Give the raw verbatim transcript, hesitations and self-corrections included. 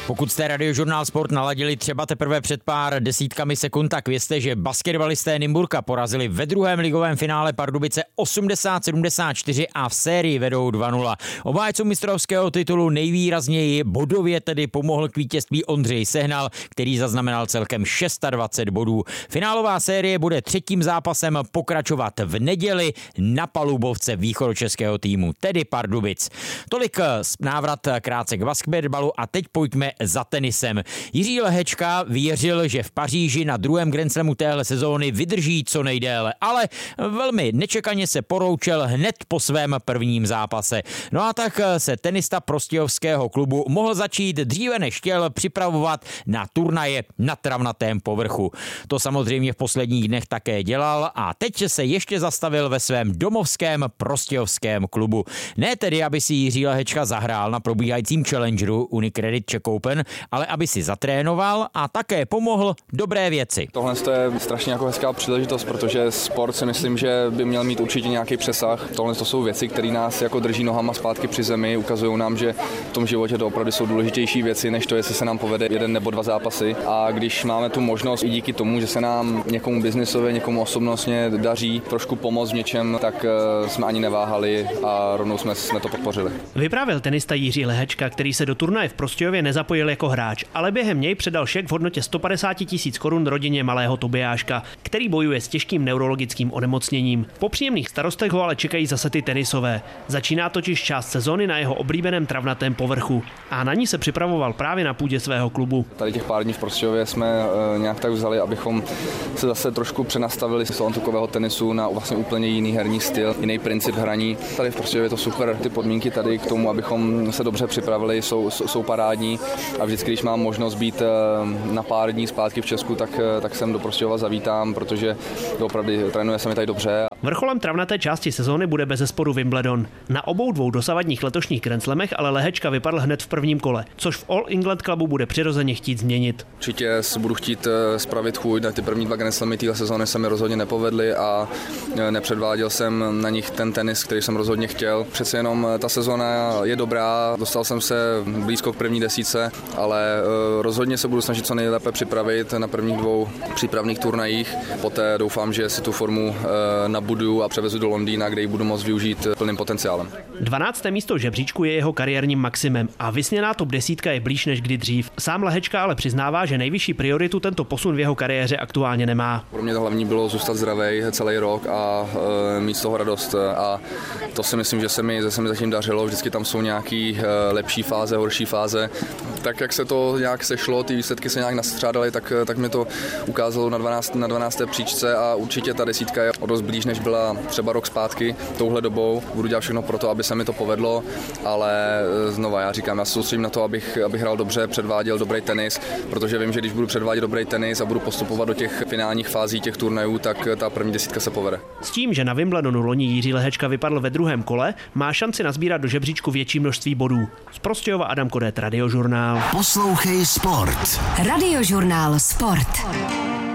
Pokud jste Radiožurnál Sport naladili třeba teprve před pár desítkami sekund, tak vězte, že basketbalisté Nymburka porazili ve druhém ligovém finále Pardubice osmdesát sedmdesát čtyři a v sérii vedou dva nula. Obhájcům mistrovského titulu nejvýrazněji bodově tedy pomohl k vítězství Ondřej Sehnal, který zaznamenal celkem dvacet šest bodů. Finálová série bude třetím zápasem pokračovat v neděli na palubovce východočeského týmu, tedy Pardubic. Tolik návrat krátce k basketbalu a teď pojďme za tenisem. Jiří Lehečka věřil, že v Paříži na druhém Grand Slamu téhle sezóny vydrží co nejdéle, ale velmi nečekaně se poroučel hned po svém prvním zápase. No a tak se tenista prostějovského klubu mohl začít dříve než chtěl připravovat na turnaje na travnatém povrchu. To samozřejmě v posledních dnech také dělal a teď se ještě zastavil ve svém domovském prostějovském klubu. Ne tedy, aby si Jiří Lehečka zahrál na probíhajícím challengeru Unicredit Czech Open, ale aby si zatrénoval a také pomohl dobré věci. Tohle je strašně jako hezká příležitost, protože sport si myslím, že by měl mít určitě nějaký přesah. Tohle to jsou věci, které nás jako drží nohama zpátky při zemi, ukazují nám, že v tom životě to opravdu jsou důležitější věci, než to, jestli se nám povede jeden nebo dva zápasy. A když máme tu možnost i díky tomu, že se nám někomu biznisově, někomu osobnostně daří trošku pomoct v něčem, tak jsme ani neváhali a rovnou jsme, jsme to podpořili. Vyprávěl tenista Jiří Lehečka, který se do turnaje v Prostějově nezapojil jako hráč, ale během něj předal šek v hodnotě sto padesát tisíc korun rodině malého Tobiáška, který bojuje s těžkým neurologickým onemocněním. Po příjemných starostech ho ale čekají zase ty tenisové. Začíná totiž část sezóny na jeho oblíbeném travnatém povrchu a na ní se připravoval právě na půdě svého klubu. Tady těch pár dní v Prostějově jsme e, nějak tak vzali, abychom se zase trošku přenastavili z antukového tenisu na vlastně úplně jiný herní styl, jiný princip hraní. Tady v Prostějově je to super, ty podmínky tady k tomu, abychom se dobře připravili, jsou, jsou parádní a vždycky, když mám možnost být na pár dní zpátky v Česku, tak, tak sem do Prostějova zavítám, protože opravdu trénuje se mi tady dobře. Vrcholem travnaté části sezóny bude bezesporu Wimbledon. Na obou dvou dosavadních letošních Grand Slamech ale Lehečka vypadl hned v prvním kole, což v All England Clubu bude přirozeně chtít změnit. Určitě budu chtít spravit chuť, na ty první dva Grand Slamy téhle sezóny se mi rozhodně nepovedly a nepředváděl jsem na nich ten tenis, který jsem rozhodně chtěl. Přece jenom ta sezóna je dobrá, dostal jsem se blízko k první desítce, ale rozhodně se budu snažit co nejlépe připravit na prvních dvou přípravných turnajích. Poté doufám, že si tu formu nabuduju a převezu do Londýna, kde ji budu moct využít plným potenciálem. dvanácté místo v žebříčku je jeho kariérním maximem a vysněná top desítka je blíž než kdy dřív. Sám Lehečka ale přiznává, že nejvyšší prioritu tento posun v jeho kariéře aktuálně nemá. Pro mě to hlavní bylo zůstat zdravý celý rok a e, mít z toho radost a to si myslím, že se mi, že se mi zatím dařilo. Vždycky tam jsou nějaký e, lepší fáze, horší fáze. Tak jak se to nějak sešlo, ty výsledky se nějak nastřádaly, tak, tak mi to ukázalo na, dvanácté, na dvanácté příčce a určitě ta desítka je o dost blíž, než byla třeba rok zpátky touhle dobou. Budu dělat všechno pro to, aby se mi to povedlo, ale znova já říkám, já se soustředím na to, abych, abych hrál dobře, předváděl dobrý tenis, protože vím, že když budu předvádět dobrý tenis a budu postupovat do těch finálních fází těch turnajů, tak ta první desítka se povede. S tím, že na Wimbledonu loni Jiří Lehečka vypadl ve druhém kole, má šanci nazbírat do žebříčku větší množství bodů. Z Prostějova Adam Kodet, Radiožurnál. Poslouchej sport. Radiožurnál Sport.